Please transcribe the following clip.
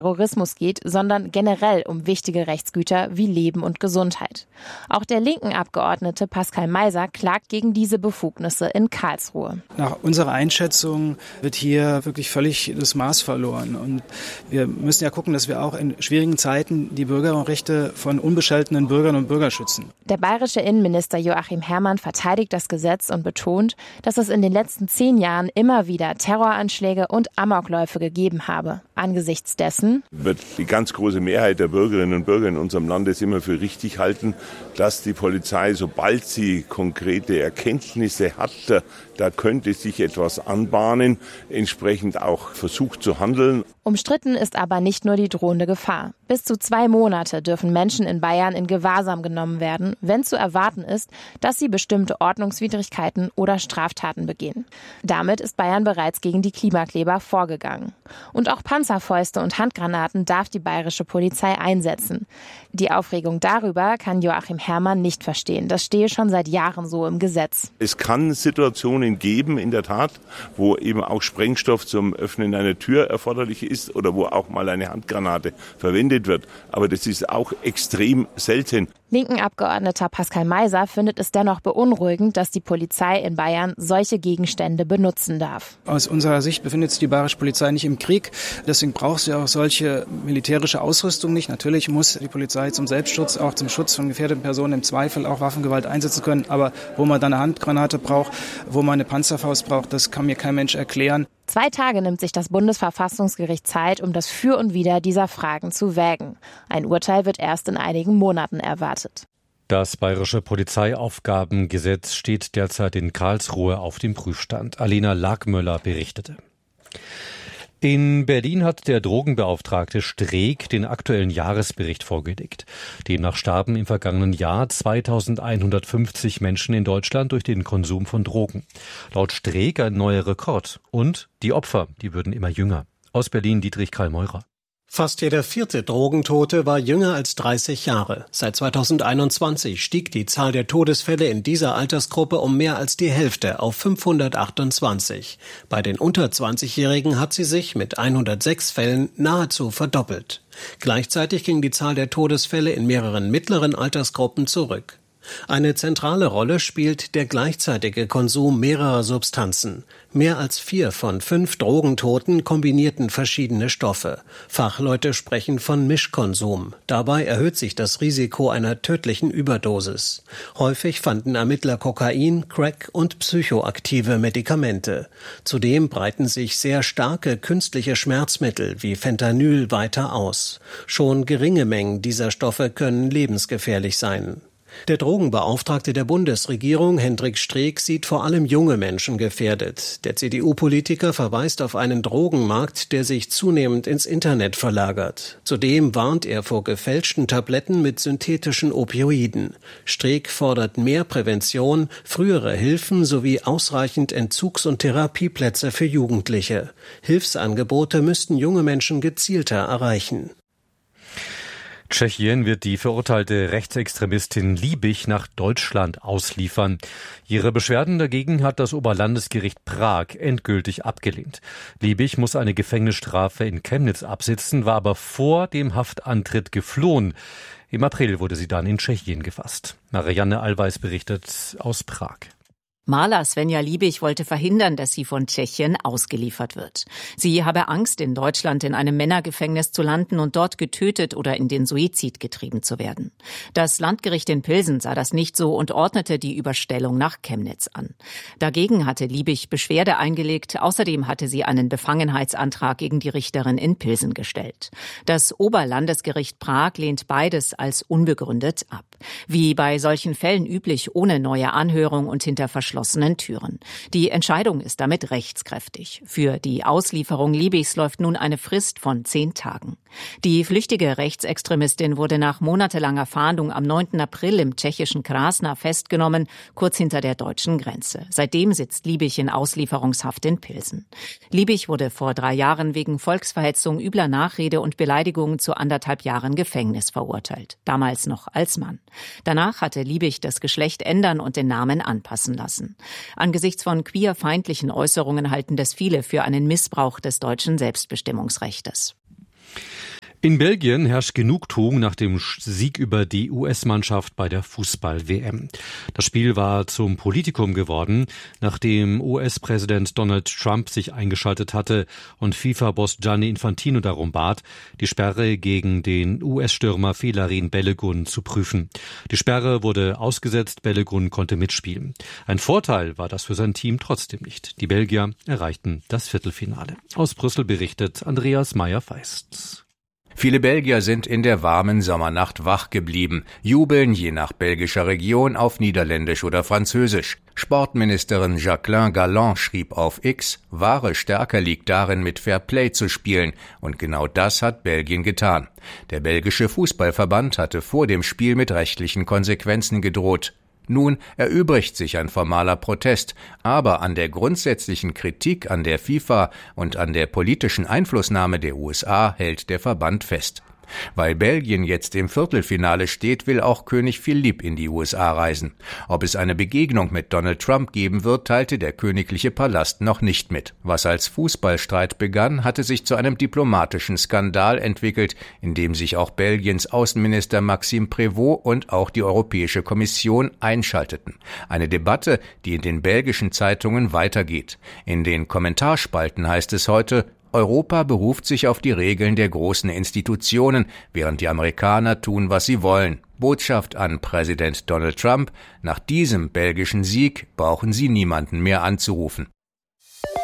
Terrorismus geht, sondern generell um wichtige Rechtsgüter wie Leben und Gesundheit. Auch der linken Abgeordnete Pascal Meiser klagt gegen diese Befugnisse in Karlsruhe. Nach unserer Einschätzung wird hier wirklich völlig das Maß verloren. Und wir müssen ja gucken, dass wir auch in schwierigen Zeiten die Bürgerrechte von unbescholtenen Bürgerinnen und Bürgern schützen. Der bayerische Innenminister Joachim Herrmann verteidigt das Gesetz und betont, dass es in den letzten 10 Jahren immer wieder Terroranschläge und Amokläufe gegeben habe. Angesichts dessen wird die ganz große Mehrheit der Bürgerinnen und Bürger in unserem Land es immer für richtig halten, dass die Polizei, sobald sie konkrete Erkenntnisse hat, da könnte sich etwas anbahnen, entsprechend auch versucht zu handeln. Umstritten ist aber nicht nur die drohende Gefahr. Bis zu 2 Monate dürfen Menschen in Bayern in Gewahrsam genommen werden, wenn zu erwarten ist, dass sie bestimmte Ordnungswidrigkeiten oder Straftaten begehen. Damit ist Bayern bereits gegen die Klimakleber vorgegangen. Und auch Panzerfäuste und Handgranaten darf die bayerische Polizei einsetzen. Die Aufregung darüber kann Joachim Herrmann nicht verstehen. Das stehe schon seit Jahren so im Gesetz. Es kann Situationen geben, in der Tat, wo eben auch Sprengstoff zum Öffnen einer Tür erforderlich ist oder wo auch mal eine Handgranate verwendet wird. Aber das ist auch extrem selten. Linken Abgeordneter Pascal Meiser findet es dennoch beunruhigend, dass die Polizei in Bayern solche Gegenstände benutzen darf. Aus unserer Sicht befindet sich die bayerische Polizei nicht im Krieg. Deswegen braucht sie auch solche militärische Ausrüstung nicht. Natürlich muss die Polizei zum Selbstschutz, auch zum Schutz von gefährdeten Personen im Zweifel auch Waffengewalt einsetzen können. Aber wo man dann eine Handgranate braucht, wo man eine Panzerfaust braucht, das kann mir kein Mensch erklären. 2 Tage nimmt sich das Bundesverfassungsgericht Zeit, um das Für und Wider dieser Fragen zu wägen. Ein Urteil wird erst in einigen Monaten erwartet. Das bayerische Polizeiaufgabengesetz steht derzeit in Karlsruhe auf dem Prüfstand. Alena Lagmöller berichtete. In Berlin hat der Drogenbeauftragte Streeck den aktuellen Jahresbericht vorgelegt. Demnach starben im vergangenen Jahr 2150 Menschen in Deutschland durch den Konsum von Drogen. Laut Streeck ein neuer Rekord. Und die Opfer, die würden immer jünger. Aus Berlin Dietrich Karl Meurer. Fast jeder 4. Drogentote war jünger als 30 Jahre. Seit 2021 stieg die Zahl der Todesfälle in dieser Altersgruppe um mehr als die Hälfte auf 528. Bei den unter 20-Jährigen hat sie sich mit 106 Fällen nahezu verdoppelt. Gleichzeitig ging die Zahl der Todesfälle in mehreren mittleren Altersgruppen zurück. Eine zentrale Rolle spielt der gleichzeitige Konsum mehrerer Substanzen. Mehr als 4 von 5 Drogentoten kombinierten verschiedene Stoffe. Fachleute sprechen von Mischkonsum. Dabei erhöht sich das Risiko einer tödlichen Überdosis. Häufig fanden Ermittler Kokain, Crack und psychoaktive Medikamente. Zudem breiten sich sehr starke künstliche Schmerzmittel wie Fentanyl weiter aus. Schon geringe Mengen dieser Stoffe können lebensgefährlich sein. Der Drogenbeauftragte der Bundesregierung, Hendrik Streeck, sieht vor allem junge Menschen gefährdet. Der CDU-Politiker verweist auf einen Drogenmarkt, der sich zunehmend ins Internet verlagert. Zudem warnt er vor gefälschten Tabletten mit synthetischen Opioiden. Streeck fordert mehr Prävention, frühere Hilfen sowie ausreichend Entzugs- und Therapieplätze für Jugendliche. Hilfsangebote müssten junge Menschen gezielter erreichen. Tschechien wird die verurteilte Rechtsextremistin Liebig nach Deutschland ausliefern. Ihre Beschwerden dagegen hat das Oberlandesgericht Prag endgültig abgelehnt. Liebig muss eine Gefängnisstrafe in Chemnitz absitzen, war aber vor dem Haftantritt geflohen. Im April wurde sie dann in Tschechien gefasst. Marianne Allweis berichtet aus Prag. Maler Svenja Liebig wollte verhindern, dass sie von Tschechien ausgeliefert wird. Sie habe Angst, in Deutschland in einem Männergefängnis zu landen und dort getötet oder in den Suizid getrieben zu werden. Das Landgericht in Pilsen sah das nicht so und ordnete die Überstellung nach Chemnitz an. Dagegen hatte Liebig Beschwerde eingelegt. Außerdem hatte sie einen Befangenheitsantrag gegen die Richterin in Pilsen gestellt. Das Oberlandesgericht Prag lehnt beides als unbegründet ab. Wie bei solchen Fällen üblich, ohne neue Anhörung und hinter verschlossenen Türen. Die Entscheidung ist damit rechtskräftig. Für die Auslieferung Liebigs läuft nun eine Frist von 10 Tagen. Die flüchtige Rechtsextremistin wurde nach monatelanger Fahndung am 9. April im tschechischen Krasna festgenommen, kurz hinter der deutschen Grenze. Seitdem sitzt Liebig in Auslieferungshaft in Pilsen. Liebig wurde vor 3 Jahren wegen Volksverhetzung, übler Nachrede und Beleidigung zu 1,5 Jahren Gefängnis verurteilt. Damals noch als Mann. Danach hatte Liebig das Geschlecht ändern und den Namen anpassen lassen. Angesichts von queerfeindlichen Äußerungen halten das viele für einen Missbrauch des deutschen Selbstbestimmungsrechtes. In Belgien herrscht Genugtuung nach dem Sieg über die US-Mannschaft bei der Fußball-WM. Das Spiel war zum Politikum geworden, nachdem US-Präsident Donald Trump sich eingeschaltet hatte und FIFA-Boss Gianni Infantino darum bat, die Sperre gegen den US-Stürmer Felarin Balogun zu prüfen. Die Sperre wurde ausgesetzt, Balogun konnte mitspielen. Ein Vorteil war das für sein Team trotzdem nicht. Die Belgier erreichten das Viertelfinale. Aus Brüssel berichtet Andreas Meyer-Feist. Viele Belgier sind in der warmen Sommernacht wach geblieben, jubeln je nach belgischer Region auf Niederländisch oder Französisch. Sportministerin Jacqueline Galland schrieb auf X, wahre Stärke liegt darin, mit Fairplay zu spielen, und genau das hat Belgien getan. Der belgische Fußballverband hatte vor dem Spiel mit rechtlichen Konsequenzen gedroht. Nun erübrigt sich ein formaler Protest, aber an der grundsätzlichen Kritik an der FIFA und an der politischen Einflussnahme der USA hält der Verband fest. Weil Belgien jetzt im Viertelfinale steht, will auch König Philipp in die USA reisen. Ob es eine Begegnung mit Donald Trump geben wird, teilte der königliche Palast noch nicht mit. Was als Fußballstreit begann, hatte sich zu einem diplomatischen Skandal entwickelt, in dem sich auch Belgiens Außenminister Maxime Prévost und auch die Europäische Kommission einschalteten. Eine Debatte, die in den belgischen Zeitungen weitergeht. In den Kommentarspalten heißt es heute: Europa beruft sich auf die Regeln der großen Institutionen, während die Amerikaner tun, was sie wollen. Botschaft an Präsident Donald Trump: Nach diesem belgischen Sieg brauchen Sie niemanden mehr anzurufen.